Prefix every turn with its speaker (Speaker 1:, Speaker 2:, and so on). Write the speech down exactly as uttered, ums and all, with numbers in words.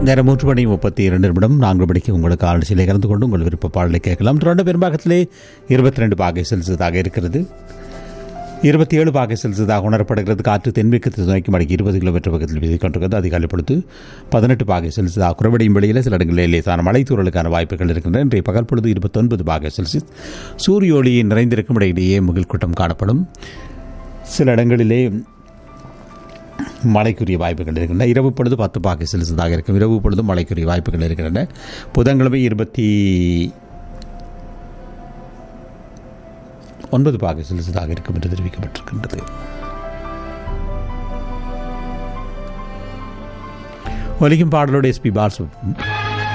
Speaker 1: நேரம் மூன்று மணி முப்பத்தி இரண்டு நிமிடம் நான்கு மணிக்கு உங்களுக்கு ஆலோசனை கலந்து கொண்டு உங்கள் விருப்ப பாடலை கேட்கலாம். தொடர்ந்து பெரும்பாகத்திலே இருபத்தி ரெண்டு பாகை செல்சியஸாக இருக்கிறது. இருபத்தி ஏழு பாகை செல்சியஸாக உணரப்படுகிறது. காற்று தென்மேற்கு நோக்கி மணிக்கு இருபது கிலோமீட்டர் பக்கத்தில் வீசிக் கொண்டிருக்கிறது. அதிகாலை பொழுது பதினெட்டு பாகை செல்சியஸாக குறைவடையும் வெளியில் சில இடங்களில் லேசான மழைத்தூரலுக்கான வாய்ப்புகள் இருக்கின்றன. இன்றைய பகல் பொழுது இருபத்தொன்பது பாகை செல்சியஸ் சூரிய ஒளியை நிறைந்திருக்கும் இடையிலேயே முகில் கூட்டம் காணப்படும். சில இடங்களிலே மழைக்குரிய வாய்ப்புகள் இருக்கின்றன. இரவு பொழுது பத்து பாகை செல்சியஸாக இருக்கும். இரவு பொழுதும் மழைக்குரிய வாய்ப்புகள் இருக்கின்றன. புதன்கிழமை இருபத்தி ஒன்பது பாகை செல்சியஸாக இருக்கும் என்று தெரிவிக்கப்பட்டிருக்கின்றது. ஒலிக்கும் பாடலோடு எஸ்பி பாலசு